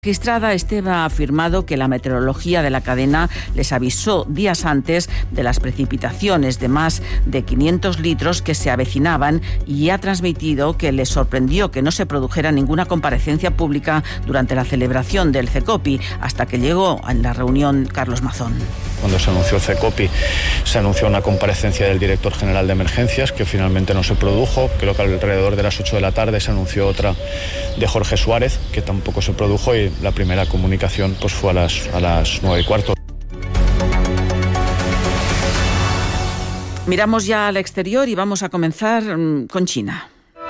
Registrada, Esteba ha afirmado que la meteorología de la cadena les avisó días antes de las precipitaciones de más de 500 litros que se avecinaban y ha transmitido que les sorprendió que no se produjera ninguna comparecencia pública durante la celebración del CECOPI, hasta que llegó en la reunión Carlos Mazón. Cuando se anunció el CECOPI, se anunció una comparecencia del director general de emergencias que finalmente no se produjo. Creo que alrededor de las 8 de la tarde se anunció otra de Jorge Suárez, que tampoco se produjo, y la primera comunicación pues fue a las 9:15. Miramos ya al exterior y vamos a comenzar con China.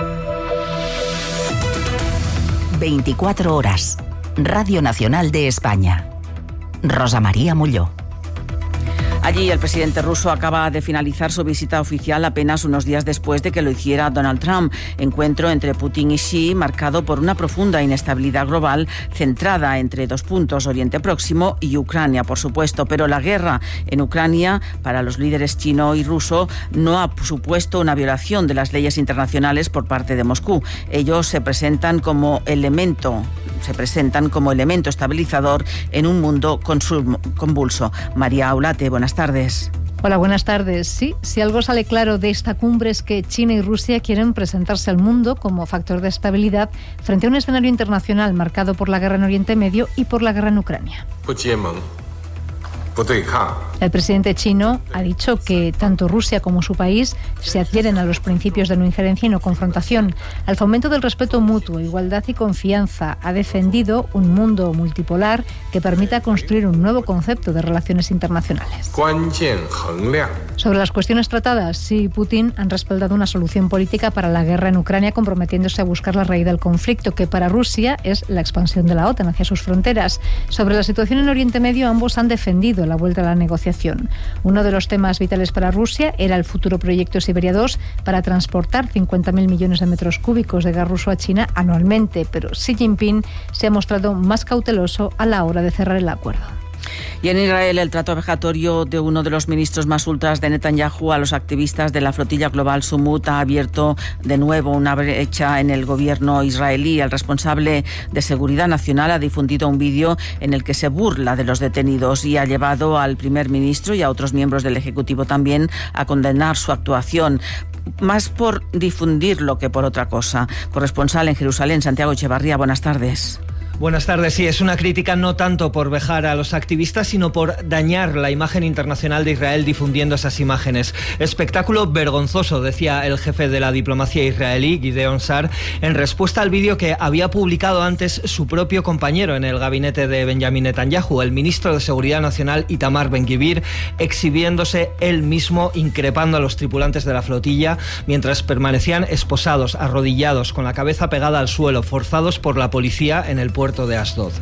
24 horas. Radio Nacional de España. Rosa María Molló. Allí el presidente ruso acaba de finalizar su visita oficial apenas unos días después de que lo hiciera Donald Trump. Encuentro entre Putin y Xi marcado por una profunda inestabilidad global centrada entre dos puntos, Oriente Próximo y Ucrania, por supuesto. Pero la guerra en Ucrania para los líderes chino y ruso no ha supuesto una violación de las leyes internacionales por parte de Moscú. Ellos se presentan como elemento estabilizador en un mundo convulso. María Aulate, buenas tardes. Hola, buenas tardes. Sí, si algo sale claro de esta cumbre es que China y Rusia quieren presentarse al mundo como factor de estabilidad frente a un escenario internacional marcado por la guerra en Oriente Medio y por la guerra en Ucrania. El presidente chino ha dicho que tanto Rusia como su país se adhieren a los principios de no injerencia y no confrontación, al fomento del respeto mutuo, igualdad y confianza. Ha defendido un mundo multipolar que permita construir un nuevo concepto de relaciones internacionales. Sobre las cuestiones tratadas, Xi y Putin han respaldado una solución política para la guerra en Ucrania, comprometiéndose a buscar la raíz del conflicto, que para Rusia es la expansión de la OTAN hacia sus fronteras. Sobre la situación en Oriente Medio, ambos han defendido la vuelta a la negociación. Uno de los temas vitales para Rusia era el futuro proyecto Siberia 2 para transportar 50.000 millones de metros cúbicos de gas ruso a China anualmente, pero Xi Jinping se ha mostrado más cauteloso a la hora de cerrar el acuerdo. Y en Israel, el trato vejatorio de uno de los ministros más ultras de Netanyahu a los activistas de la flotilla global Sumut ha abierto de nuevo una brecha en el gobierno israelí. El responsable de Seguridad Nacional ha difundido un vídeo en el que se burla de los detenidos y ha llevado al primer ministro y a otros miembros del Ejecutivo también a condenar su actuación, más por difundirlo que por otra cosa. Corresponsal en Jerusalén, Santiago Echevarría, buenas tardes. Buenas tardes. Sí, es una crítica no tanto por vejar a los activistas, sino por dañar la imagen internacional de Israel difundiendo esas imágenes. Espectáculo vergonzoso, decía el jefe de la diplomacia israelí, Gideon Sa'ar, en respuesta al vídeo que había publicado antes su propio compañero en el gabinete de Benjamin Netanyahu, el ministro de Seguridad Nacional Itamar Ben-Gvir, exhibiéndose él mismo, increpando a los tripulantes de la flotilla, mientras permanecían esposados, arrodillados, con la cabeza pegada al suelo, forzados por la policía en el puerto de Asdod.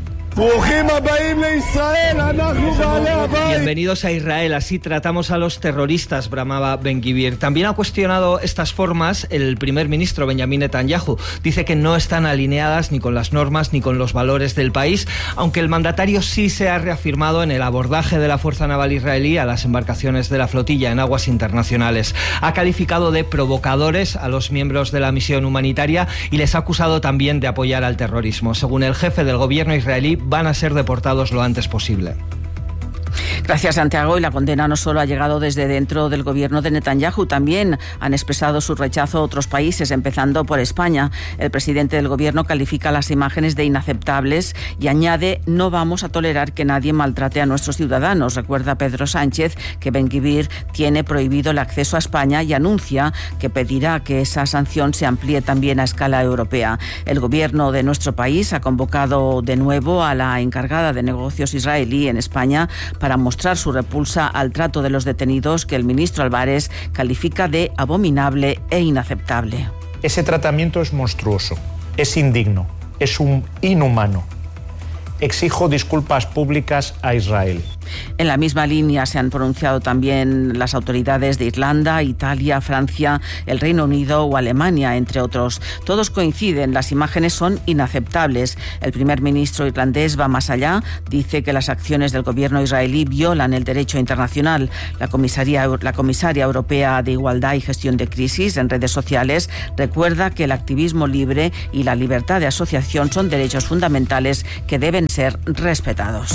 Bienvenidos a Israel, así tratamos a los terroristas, bramaba Ben-Gvir. También ha cuestionado estas formas el primer ministro Benjamin Netanyahu. Dice que no están alineadas ni con las normas ni con los valores del país, aunque el mandatario sí se ha reafirmado en el abordaje de la Fuerza Naval israelí a las embarcaciones de la flotilla en aguas internacionales. Ha calificado de provocadores a los miembros de la misión humanitaria y les ha acusado también de apoyar al terrorismo. Según el jefe del gobierno israelí, van a ser deportados lo antes posible. Gracias, Santiago. Y la condena no solo ha llegado desde dentro del gobierno de Netanyahu, también han expresado su rechazo otros países, empezando por España. El presidente del gobierno califica las imágenes de inaceptables y añade: no vamos a tolerar que nadie maltrate a nuestros ciudadanos. Recuerda Pedro Sánchez que Ben-Gvir tiene prohibido el acceso a España y anuncia que pedirá que esa sanción se amplíe también a escala europea. El gobierno de nuestro país ha convocado de nuevo a la encargada de negocios israelí en España para mostrar su repulsa al trato de los detenidos, que el ministro Álvarez califica de abominable e inaceptable. Ese tratamiento es monstruoso, es indigno, es inhumano. Exijo disculpas públicas a Israel. En la misma línea se han pronunciado también las autoridades de Irlanda, Italia, Francia, el Reino Unido o Alemania, entre otros. Todos coinciden, las imágenes son inaceptables. El primer ministro irlandés va más allá, dice que las acciones del gobierno israelí violan el derecho internacional. La comisaria europea de Igualdad y Gestión de Crisis en redes sociales recuerda que el activismo libre y la libertad de asociación son derechos fundamentales que deben ser respetados.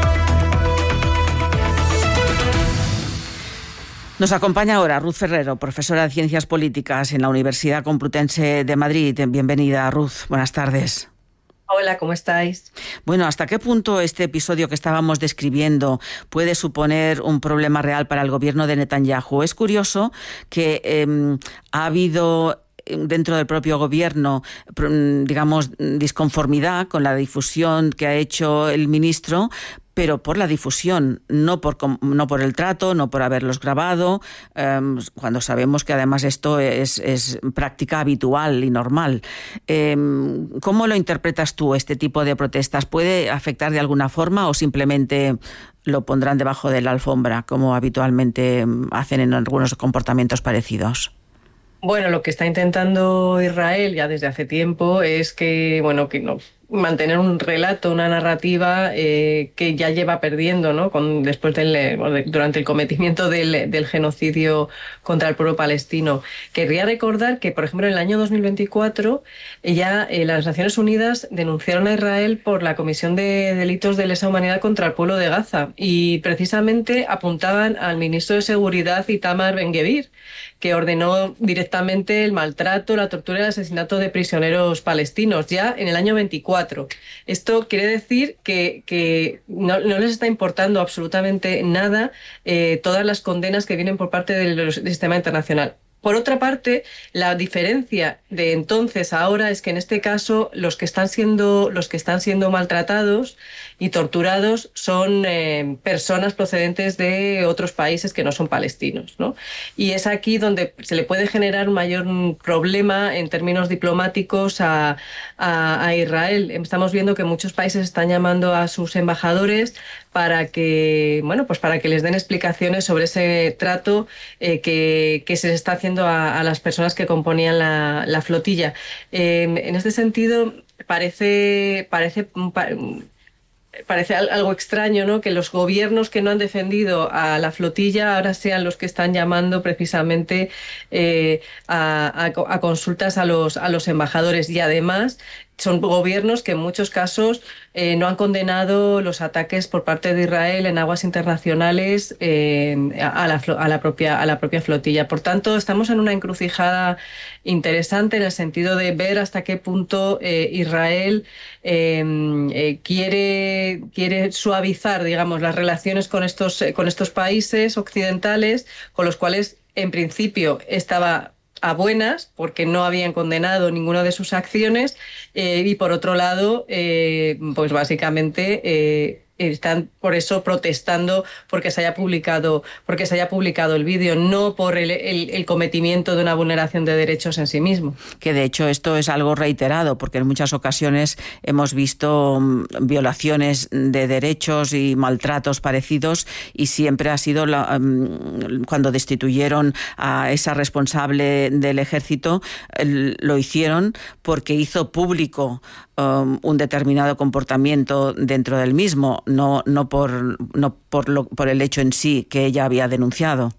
Nos acompaña ahora Ruth Ferrero, profesora de Ciencias Políticas en la Universidad Complutense de Madrid. Bienvenida, Ruth. Buenas tardes. Hola, ¿cómo estáis? Bueno, ¿hasta qué punto este episodio que estábamos describiendo puede suponer un problema real para el gobierno de Netanyahu? Es curioso que ha habido dentro del propio gobierno, digamos, disconformidad con la difusión que ha hecho el ministro, pero por la difusión, no por el trato, no por haberlos grabado, cuando sabemos que además esto es práctica habitual y normal. ¿Cómo lo interpretas tú, este tipo de protestas? ¿Puede afectar de alguna forma o simplemente lo pondrán debajo de la alfombra, como habitualmente hacen en algunos comportamientos parecidos? Bueno, lo que está intentando Israel ya desde hace tiempo es que mantener un relato, una narrativa que ya lleva perdiendo, ¿no? Durante el cometimiento del genocidio contra el pueblo palestino. Querría recordar que, por ejemplo, en el año 2024 ya las Naciones Unidas denunciaron a Israel por la comisión de delitos de lesa humanidad contra el pueblo de Gaza y precisamente apuntaban al ministro de Seguridad Itamar Ben-Gvir, que ordenó directamente el maltrato, la tortura y el asesinato de prisioneros palestinos ya en el año 24. Esto quiere decir que no les está importando absolutamente nada todas las condenas que vienen por parte del sistema internacional. Por otra parte, la diferencia de entonces a ahora es que en este caso los que están siendo maltratados y torturados son personas procedentes de otros países que no son palestinos, ¿no? Y es aquí donde se le puede generar un mayor problema en términos diplomáticos a Israel. Estamos viendo que muchos países están llamando a sus embajadores para que les den explicaciones sobre ese trato que se les está haciendo a las personas que componían la flotilla. En este sentido, parece algo extraño, ¿no?, que los gobiernos que no han defendido a la flotilla ahora sean los que están llamando precisamente a consultas a los embajadores, y además son gobiernos que en muchos casos no han condenado los ataques por parte de Israel en aguas internacionales a la propia flotilla. Por tanto, estamos en una encrucijada interesante en el sentido de ver hasta qué punto Israel quiere suavizar, digamos, las relaciones con estos países occidentales, con los cuales en principio estaba a buenas porque no habían condenado ninguna de sus acciones, y por otro lado pues básicamente están por eso protestando porque se haya publicado el vídeo, no por el cometimiento de una vulneración de derechos en sí mismo. Que de hecho esto es algo reiterado, porque en muchas ocasiones hemos visto violaciones de derechos y maltratos parecidos, y siempre ha sido cuando destituyeron a esa responsable del ejército, lo hicieron porque hizo público un determinado comportamiento dentro del mismo, no por el hecho en sí que ella había denunciado.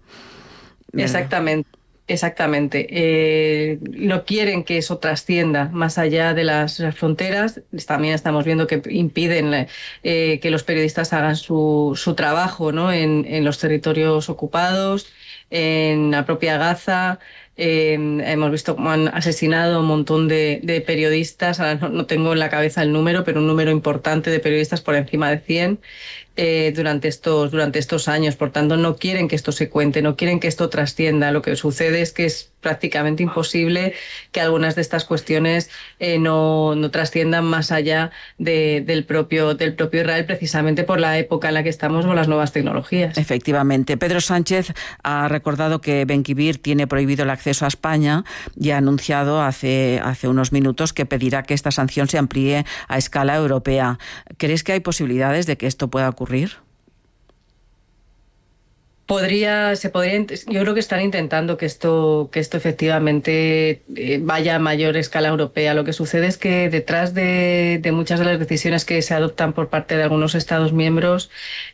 Exactamente. No quieren que eso trascienda más allá de las fronteras. También estamos viendo que impiden que los periodistas hagan su trabajo, ¿no?, en los territorios ocupados, en la propia Gaza. Hemos visto cómo han asesinado a un montón de periodistas. Ahora no tengo en la cabeza el número, pero un número importante de periodistas, por encima de 100, durante estos años. Por tanto, no quieren que esto se cuente, no quieren que esto trascienda. Lo que sucede es que es prácticamente imposible que algunas de estas cuestiones no trasciendan más allá del propio Israel, precisamente por la época en la que estamos con las nuevas tecnologías. Efectivamente. Pedro Sánchez ha recordado que Ben-Gvir tiene prohibido el acceso a España y ha anunciado hace unos minutos que pedirá que esta sanción se amplíe a escala europea. ¿Crees que hay posibilidades de que esto pueda ocurrir? Yo creo que están intentando que esto efectivamente vaya a mayor escala europea. Lo que sucede es que detrás de muchas de las decisiones que se adoptan por parte de algunos Estados miembros,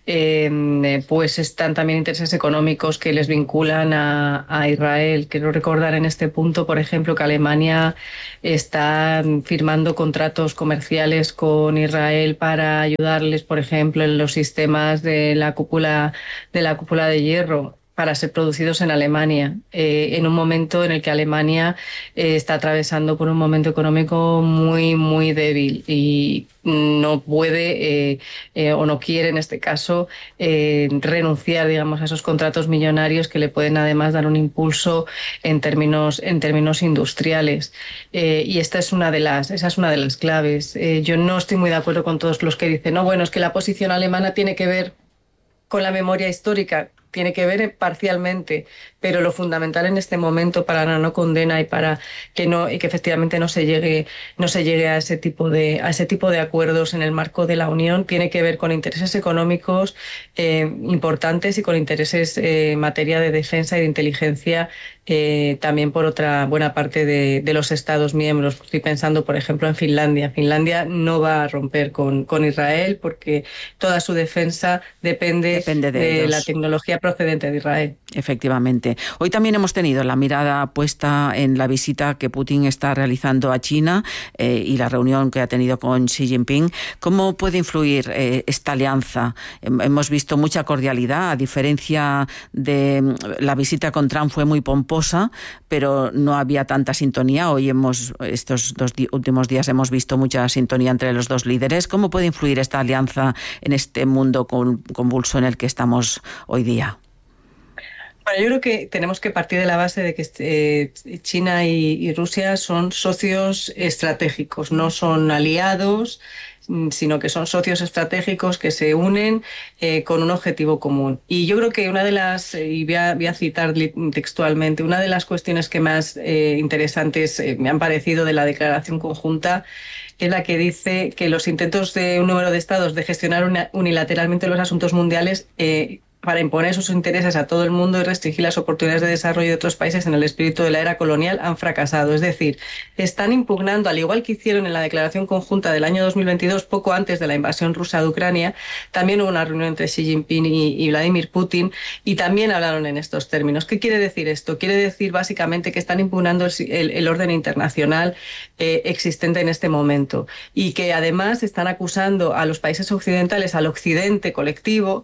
pues están también intereses económicos que les vinculan a Israel. Quiero recordar en este punto, por ejemplo, que Alemania está firmando contratos comerciales con Israel para ayudarles, por ejemplo, en los sistemas de la cúpula de hierro para ser producidos en Alemania, en un momento en el que Alemania está atravesando por un momento económico muy, muy débil y no puede o no quiere, en este caso, renunciar, digamos, a esos contratos millonarios que le pueden además dar un impulso en términos industriales. Y esa es una de las claves. Yo no estoy muy de acuerdo con todos los que dicen, no, bueno, es que la posición alemana tiene que ver con la memoria histórica, tiene que ver parcialmente, pero lo fundamental en este momento para la no condena y para que efectivamente no se llegue a ese tipo de acuerdos en el marco de la Unión tiene que ver con intereses económicos importantes y con intereses en materia de defensa y de inteligencia también por otra buena parte de los Estados miembros. Estoy pensando, por ejemplo, en Finlandia. Finlandia no va a romper con Israel porque toda su defensa depende de la tecnología procedente de Israel. Efectivamente. Hoy también hemos tenido la mirada puesta en la visita que Putin está realizando a China y la reunión que ha tenido con Xi Jinping. ¿Cómo puede influir esta alianza? Hemos visto mucha cordialidad, a diferencia de la visita con Trump fue muy pomposa, pero no había tanta sintonía. Hoy estos últimos días hemos visto mucha sintonía entre los dos líderes. ¿Cómo puede influir esta alianza en este mundo convulso en el que estamos hoy día? Bueno, yo creo que tenemos que partir de la base de que China y Rusia son socios estratégicos, no son aliados, sino que son socios estratégicos que se unen con un objetivo común. Y yo creo que y voy a citar textualmente, una de las cuestiones que más interesantes me han parecido de la declaración conjunta es la que dice que los intentos de un número de estados de gestionar unilateralmente los asuntos mundiales para imponer sus intereses a todo el mundo y restringir las oportunidades de desarrollo de otros países en el espíritu de la era colonial han fracasado. Es decir, están impugnando, al igual que hicieron en la declaración conjunta del año 2022, poco antes de la invasión rusa de Ucrania, también hubo una reunión entre Xi Jinping y Vladimir Putin y también hablaron en estos términos. ¿Qué quiere decir esto? Quiere decir básicamente que están impugnando el orden internacional existente en este momento y que además están acusando a los países occidentales, al occidente colectivo,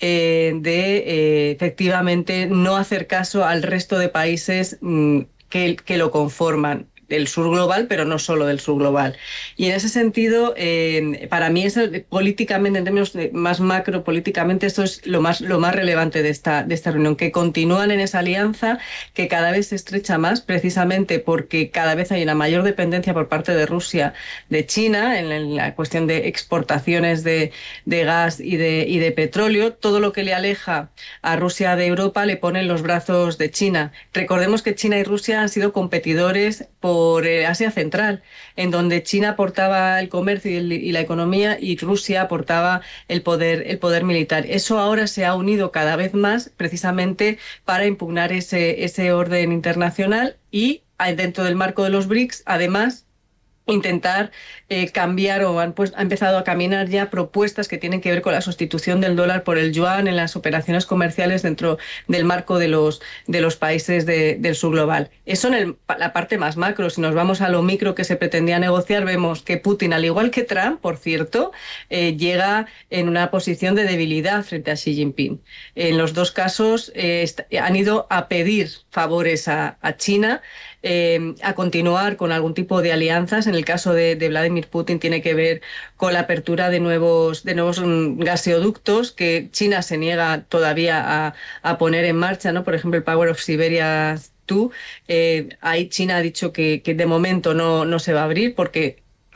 de efectivamente no hacer caso al resto de países que lo conforman, del sur global, pero no solo del sur global. Y en ese sentido, para mí, políticamente, en términos más macro, políticamente, esto es lo más relevante de esta reunión, que continúan en esa alianza, que cada vez se estrecha más, precisamente porque cada vez hay una mayor dependencia por parte de Rusia de China, en la cuestión de exportaciones de gas y de petróleo. Todo lo que le aleja a Rusia de Europa le pone en los brazos de China. Recordemos que China y Rusia han sido competidores por Asia Central, en donde China aportaba el comercio y la economía y Rusia aportaba el poder militar. Eso ahora se ha unido cada vez más precisamente para impugnar ese orden internacional y dentro del marco de los BRICS, además, intentar cambiar o ha empezado a caminar ya propuestas que tienen que ver con la sustitución del dólar por el yuan en las operaciones comerciales dentro del marco de los países del sur global. Eso en la parte más macro. Si nos vamos a lo micro que se pretendía negociar, vemos que Putin, al igual que Trump, por cierto, llega en una posición de debilidad frente a Xi Jinping. En los dos casos han ido a pedir favores a China, a continuar con algún tipo de alianzas. En el caso de Vladimir Putin tiene que ver con la apertura de nuevos gaseoductos que China se niega todavía a poner en marcha, ¿no? Por ejemplo, el Power of Siberia 2. Ahí China ha dicho que de momento no se va a abrir porque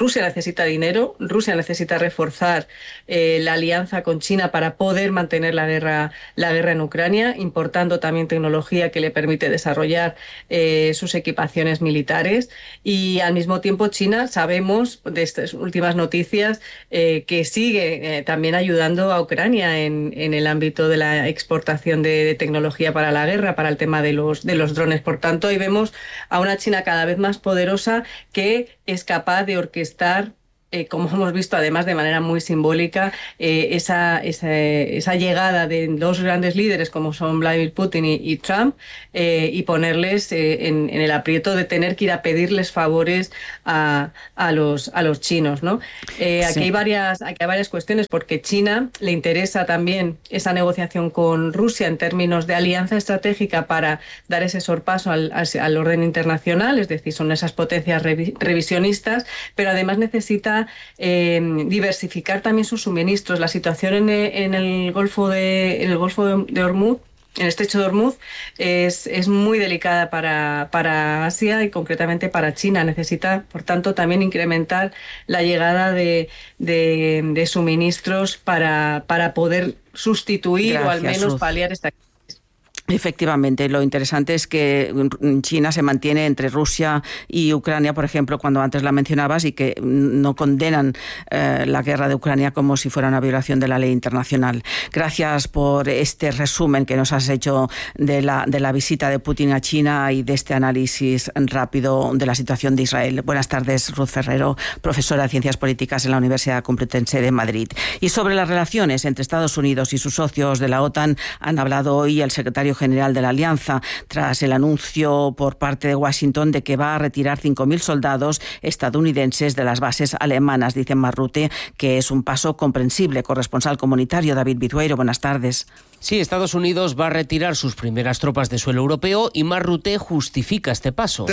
Rusia necesita dinero, Rusia necesita reforzar la alianza con China para poder mantener la guerra en Ucrania, importando también tecnología que le permite desarrollar sus equipaciones militares. Y al mismo tiempo China, sabemos de estas últimas noticias, que sigue también ayudando a Ucrania en el ámbito de la exportación de tecnología para la guerra, para el tema de los drones. Por tanto, hoy vemos a una China cada vez más poderosa que es capaz de orquestar, como hemos visto además de manera muy simbólica, esa llegada de dos grandes líderes como son Vladimir Putin y Trump, y ponerles en el aprieto de tener que ir a pedirles favores a los chinos, ¿no? Aquí hay varias cuestiones, porque China le interesa también esa negociación con Rusia en términos de alianza estratégica para dar ese sorpaso al orden internacional, es decir, son esas potencias revisionistas, pero además necesita diversificar también sus suministros. La situación en el Golfo de Hormuz, en el estrecho de Hormuz, es muy delicada para Asia y concretamente para China. Necesita, por tanto, también incrementar la llegada de suministros para poder sustituir o al menos paliar esta crisis. Efectivamente, lo interesante es que China se mantiene entre Rusia y Ucrania, por ejemplo, cuando antes la mencionabas, y que no condenan la guerra de Ucrania como si fuera una violación de la ley internacional. Gracias por este resumen que nos has hecho de la visita de Putin a China y de este análisis rápido de la situación de Israel. Buenas tardes, Ruth Ferrero, profesora de Ciencias Políticas en la Universidad Complutense de Madrid. Y sobre las relaciones entre Estados Unidos y sus socios de la OTAN han hablado hoy el secretario general de la Alianza, tras el anuncio por parte de Washington de que va a retirar 5.000 soldados estadounidenses de las bases alemanas. Dice Mark Rutte que es un paso comprensible. Corresponsal comunitario David Bizueiro, buenas tardes. Sí, Estados Unidos va a retirar sus primeras tropas de suelo europeo y Mark Rutte justifica este paso.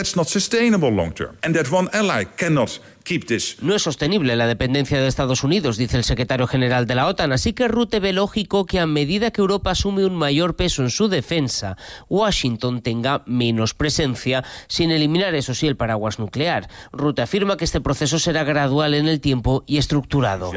No es sostenible la dependencia de Estados Unidos, dice el secretario general de la OTAN, así que Rutte ve lógico que a medida que Europa asume un mayor peso en su defensa, Washington tenga menos presencia, sin eliminar, eso sí, el paraguas nuclear. Rutte afirma que este proceso será gradual en el tiempo y estructurado.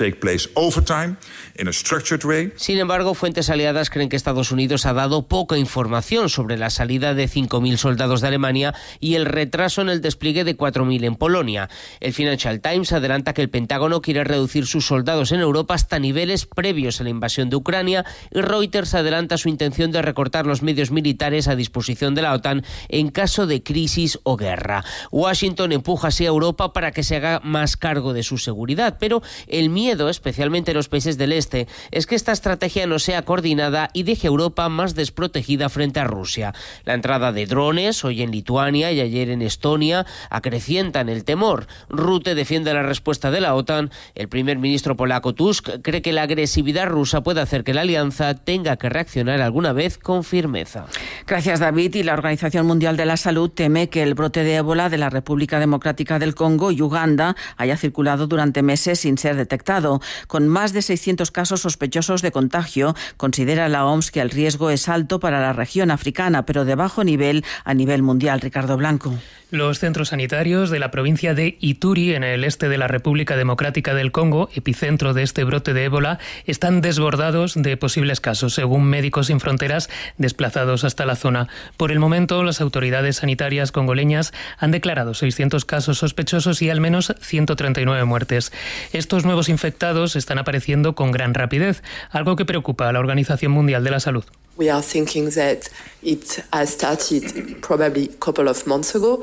Sin embargo, fuentes aliadas creen que Estados Unidos ha dado poca información sobre la salida de 5.000 soldados de Alemania y el retraso en el despliegue de 4.000 en Polonia. El Financial Times adelanta que el Pentágono quiere reducir sus soldados en Europa hasta niveles previos a la invasión de Ucrania, y Reuters adelanta su intención de recortar los medios militares a disposición de la OTAN en caso de crisis o guerra. Washington empuja así a Europa para que se haga más cargo de su seguridad, pero el miedo, especialmente en los países del este, es que esta estrategia no sea coordinada y deje a Europa más desprotegida frente a Rusia. La entrada de drones, hoy en Lituania y ayer en Estonia, acrecientan el temor. Rutte defiende la respuesta de la OTAN. El primer ministro polaco Tusk cree que la agresividad rusa puede hacer que la alianza tenga que reaccionar alguna vez con firmeza. Gracias, David. Y la Organización Mundial de la Salud teme que el brote de ébola de la República Democrática del Congo y Uganda haya circulado durante meses sin ser detectado. Con más de 600 casos sospechosos de contagio, considera la OMS que el riesgo es alto para la región africana, pero de bajo nivel a nivel mundial. Ricardo Blanco. Los centros sanitarios de la provincia de Ituri, en el este de la República Democrática del Congo, epicentro de este brote de ébola, están desbordados de posibles casos, según Médicos Sin Fronteras desplazados hasta la zona. Por el momento, las autoridades sanitarias congoleñas han declarado 600 casos sospechosos y al menos 139 muertes. Estos nuevos infectados están apareciendo con gran rapidez, algo que preocupa a la Organización Mundial de la Salud. We are thinking that it has started probably a couple of months ago.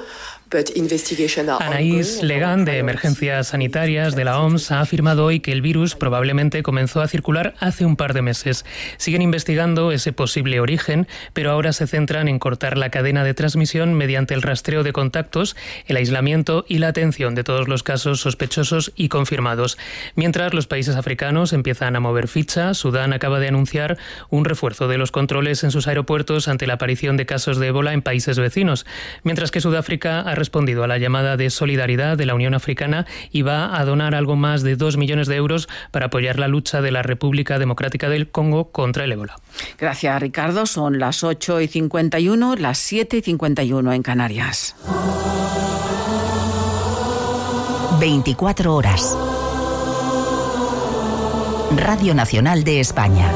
Anaïs Legan, de Emergencias Sanitarias de la OMS, ha afirmado hoy que el virus probablemente comenzó a circular hace un par de meses. Siguen investigando ese posible origen, pero ahora se centran en cortar la cadena de transmisión mediante el rastreo de contactos, el aislamiento y la atención de todos los casos sospechosos y confirmados. Mientras los países africanos empiezan a mover ficha, Sudán acaba de anunciar un refuerzo de los controles en sus aeropuertos ante la aparición de casos de ébola en países vecinos, mientras que Sudáfrica ha respondido a la llamada de solidaridad de la Unión Africana y va a donar algo más de 2 millones de euros para apoyar la lucha de la República Democrática del Congo contra el ébola. Gracias, Ricardo. Son las 8:51, las 7:51 en Canarias. 24 horas. Radio Nacional de España.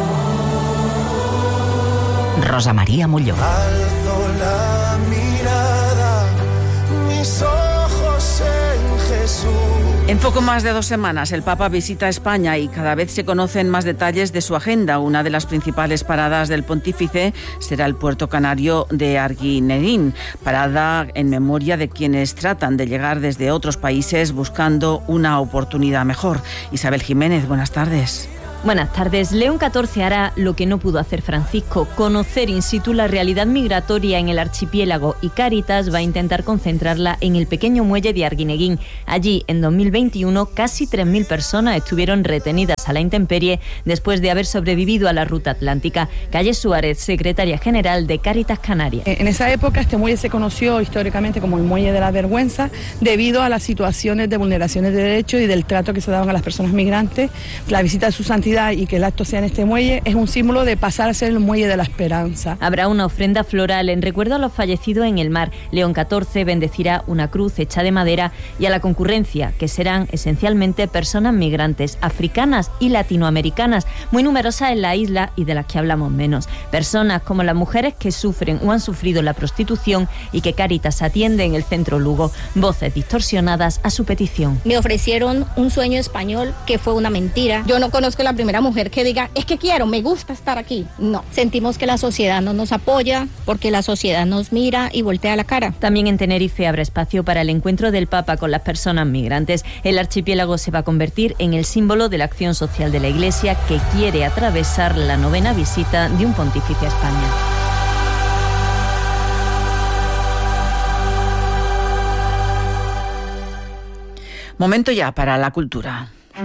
Rosa María Molló. Alzo la mirada, mis ojos en Jesús. En poco más de 2 semanas el Papa visita España y cada vez se conocen más detalles de su agenda. Una de las principales paradas del pontífice será el puerto canario de Arguineguín, parada en memoria de quienes tratan de llegar desde otros países buscando una oportunidad mejor. Isabel Jiménez, buenas tardes. Buenas tardes. León XIV hará lo que no pudo hacer Francisco, conocer in situ la realidad migratoria en el archipiélago, y Cáritas va a intentar concentrarla en el pequeño muelle de Arguineguín. Allí, en 2021, casi 3.000 personas estuvieron retenidas a la intemperie después de haber sobrevivido a la ruta atlántica. Calle Suárez, secretaria general de Cáritas Canarias. En esa época este muelle se conoció históricamente como el muelle de la vergüenza debido a las situaciones de vulneraciones de derechos y del trato que se daban a las personas migrantes. La visita de su santidad y que el acto sea en este muelle es un símbolo de pasar a ser el muelle de la esperanza. Habrá una ofrenda floral en recuerdo a los fallecidos en el mar. León XIV bendecirá una cruz hecha de madera y a la concurrencia, que serán esencialmente personas migrantes, africanas y latinoamericanas, muy numerosas en la isla y de las que hablamos menos. Personas como las mujeres que sufren o han sufrido la prostitución y que Cáritas atiende en el centro Lugo. Voces distorsionadas a su petición. Me ofrecieron un sueño español que fue una mentira. Yo no conozco la primera mujer que diga, es que quiero, me gusta estar aquí. No, sentimos que la sociedad no nos apoya porque la sociedad nos mira y voltea la cara. También en Tenerife habrá espacio para el encuentro del Papa con las personas migrantes. El archipiélago se va a convertir en el símbolo de la acción social de la Iglesia, que quiere atravesar la 9ª visita de un pontífice a España. Momento ya para la cultura.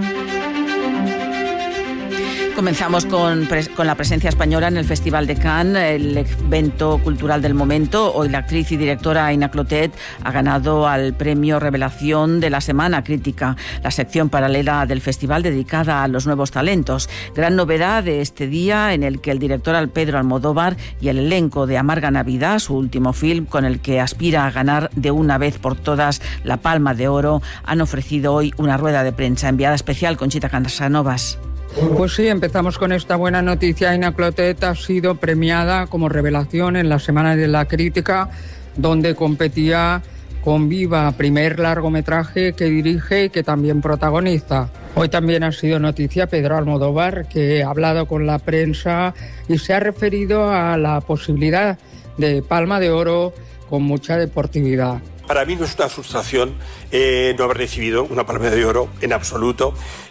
Comenzamos con la presencia española en el Festival de Cannes, el evento cultural del momento. Hoy la actriz y directora Aina Clotet ha ganado al premio Revelación de la Semana Crítica, la sección paralela del festival dedicada a los nuevos talentos. Gran novedad de este día, en el que el director Pedro Almodóvar y el elenco de Amarga Navidad, su último film con el que aspira a ganar de una vez por todas la Palma de Oro, han ofrecido hoy una rueda de prensa. Enviada especial Conchita Casanovas. Pues sí, empezamos con esta buena noticia. Aina Clotet ha sido premiada como revelación en la Semana de la Crítica, donde competía con Viva, primer largometraje que dirige y que también protagoniza. Hoy también ha sido noticia Pedro Almodóvar, que ha hablado con la prensa y se ha referido a la posibilidad de Palma de Oro con mucha deportividad. Para mí no es una frustración no haber recibido una Palma de Oro en absoluto.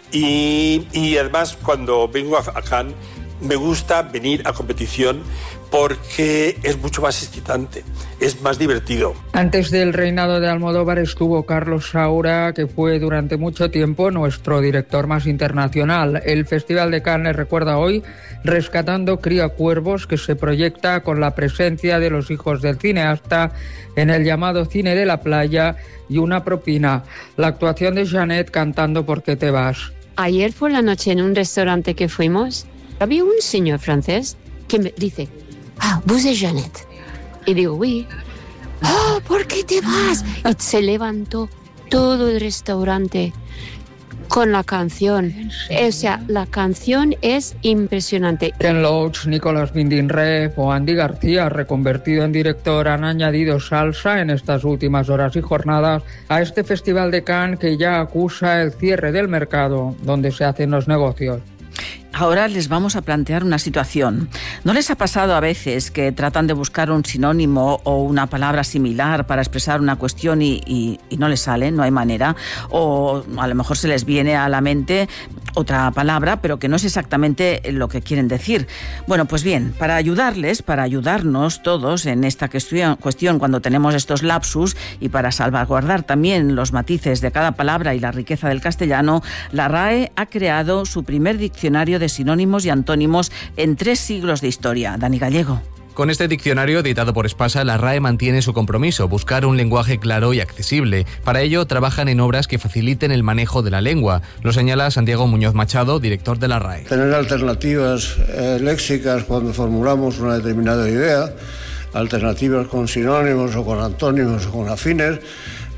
Y además, cuando vengo a Cannes, me gusta venir a competición porque es mucho más excitante, es más divertido. Antes del reinado de Almodóvar estuvo Carlos Saura, que fue durante mucho tiempo nuestro director más internacional. El Festival de Cannes recuerda hoy Rescatando Criacuervos, que se proyecta con la presencia de los hijos del cineasta en el llamado Cine de la Playa y una propina. La actuación de Jeanette cantando ¿Por qué te vas? Ayer por la noche en un restaurante que fuimos, había un señor francés que me dice, ¿vos es Jeanette? Y digo, oui. ¿Por qué te vas? Y se levantó todo el restaurante con la canción. O sea, la canción es impresionante. Ken Loach, Nicolás Winding Refn o Andy García, reconvertido en director, han añadido salsa en estas últimas horas y jornadas a este Festival de Cannes, que ya acusa el cierre del mercado donde se hacen los negocios. Ahora les vamos a plantear una situación. ¿No les ha pasado a veces que tratan de buscar un sinónimo o una palabra similar para expresar una cuestión y no les sale, no hay manera? O a lo mejor se les viene a la mente otra palabra, pero que no es exactamente lo que quieren decir. Bueno, pues bien, para ayudarnos todos en esta cuestión cuando tenemos estos lapsus y para salvaguardar también los matices de cada palabra y la riqueza del castellano, la RAE ha creado su primer diccionario de sinónimos y antónimos en 3 siglos de historia. Dani Gallego. Con este diccionario editado por Espasa, la RAE mantiene su compromiso, buscar un lenguaje claro y accesible. Para ello, trabajan en obras que faciliten el manejo de la lengua. Lo señala Santiago Muñoz Machado, director de la RAE. Tener alternativas léxicas cuando formulamos una determinada idea, alternativas con sinónimos o con antónimos o con afines,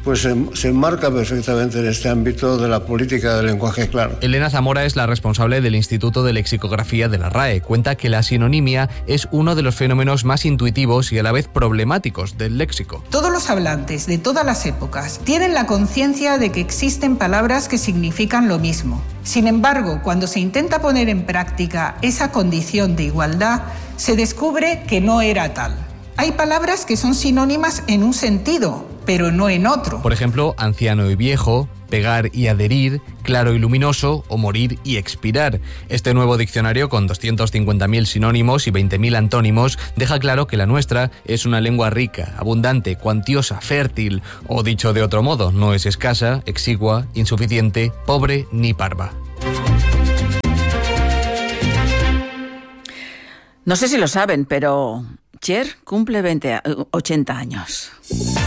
pues se enmarca perfectamente en este ámbito de la política del lenguaje claro. Elena Zamora es la responsable del Instituto de Lexicografía de la RAE. Cuenta que la sinonimia es uno de los fenómenos más intuitivos y a la vez problemáticos del léxico. Todos los hablantes de todas las épocas tienen la conciencia de que existen palabras que significan lo mismo. Sin embargo, cuando se intenta poner en práctica esa condición de igualdad, se descubre que no era tal. Hay palabras que son sinónimas en un sentido, pero no en otro. Por ejemplo, anciano y viejo, pegar y adherir, claro y luminoso o morir y expirar. Este nuevo diccionario, con 250.000 sinónimos y 20.000 antónimos, deja claro que la nuestra es una lengua rica, abundante, cuantiosa, fértil, o dicho de otro modo, no es escasa, exigua, insuficiente, pobre ni parva. No sé si lo saben, pero Cher cumple 80 años.